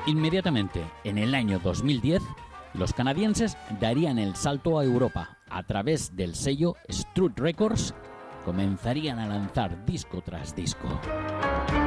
Inmediatamente, en el año 2010, los canadienses darían el salto a Europa. A través del sello Strut Records, comenzarían a lanzar disco tras disco.